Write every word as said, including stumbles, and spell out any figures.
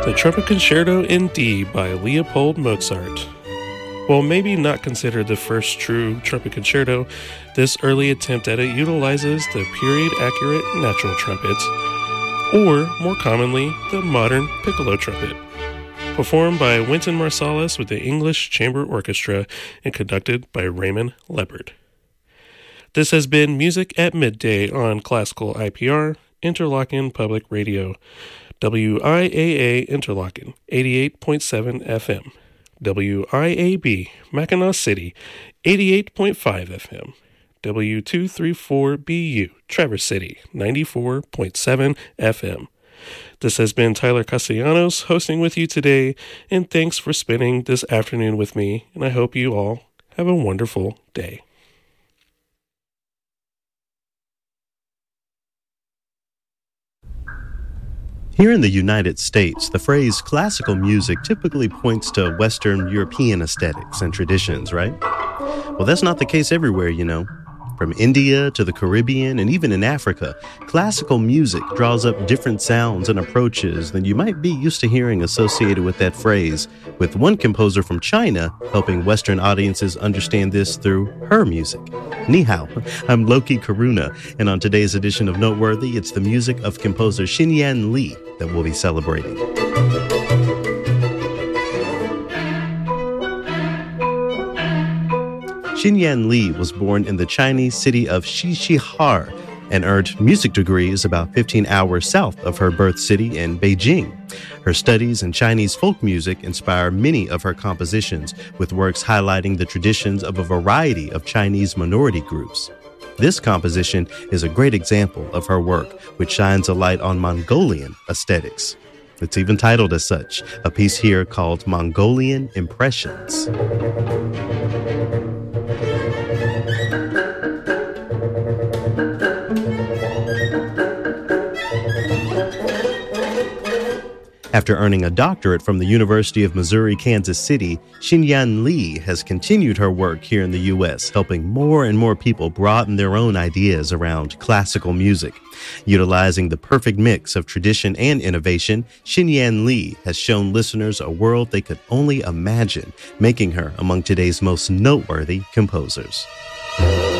The Trumpet Concerto in D by Leopold Mozart. While maybe not considered the first true trumpet concerto, this early attempt at it utilizes the period-accurate natural trumpet, or more commonly, the modern piccolo trumpet, performed by Wynton Marsalis with the English Chamber Orchestra and conducted by Raymond Leppard. This has been Music at Midday on Classical I P R, Interlochen Public Radio, W I A A Interlochen, eighty-eight point seven F M, W I A B Mackinac City, eighty-eight point five F M, W two thirty-four B U Traverse City, ninety-four point seven F M. This has been Tyler Castellanos hosting with you today, and thanks for spending this afternoon with me, and I hope you all have a wonderful day. Here in the United States, the phrase classical music typically points to Western European aesthetics and traditions, right? Well, that's not the case everywhere, you know. From India to the Caribbean and even in Africa, classical music draws up different sounds and approaches than you might be used to hearing associated with that phrase, with one composer from China helping Western audiences understand this through her music. Ni hao, I'm Loki Karuna, and on today's edition of Noteworthy, it's the music of composer Xinyan Li that we'll be celebrating. Xinyan Li was born in the Chinese city of Xixihar and earned music degrees about fifteen hours south of her birth city in Beijing. Her studies in Chinese folk music inspire many of her compositions, with works highlighting the traditions of a variety of Chinese minority groups. This composition is a great example of her work, which shines a light on Mongolian aesthetics. It's even titled as such, a piece here called Mongolian Impressions. After earning a doctorate from the University of Missouri, Kansas City, Xinyan Li has continued her work here in the U S, helping more and more people broaden their own ideas around classical music. Utilizing the perfect mix of tradition and innovation, Xinyan Li has shown listeners a world they could only imagine, making her among today's most noteworthy composers.